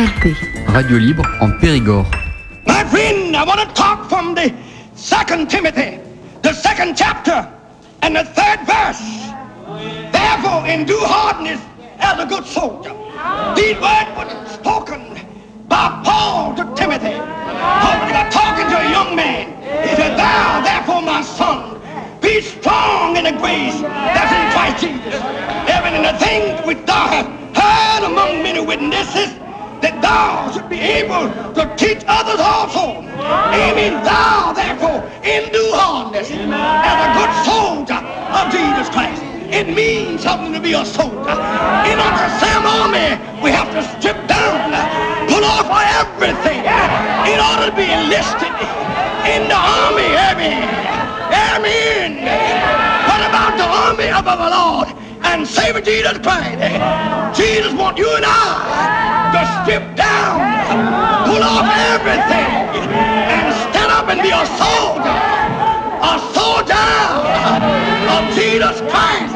RP. Radio libre en Périgord. My friend, I want to talk from the 2 Timothy, the 2nd chapter, and the 3rd verse. Therefore, endure hardness as a good soldier. These words were spoken by Paul to Timothy. Paul was talking to a young man. He said, thou, therefore, my son, be strong in the grace that's in Christ Jesus. Even in the things which thou hast heard among many witnesses, that thou should be able to teach others also. Amen. Thou, therefore, endure hardness as a good soldier of Jesus Christ. It means something to be a soldier. In our Sam army, we have to strip down, pull off everything in order to be enlisted in the army. Amen. Amen. What about the army of our Lord and Savior Jesus Christ? Jesus wants you and I to strip down, pull off everything, and stand up and be a soldier of Jesus Christ.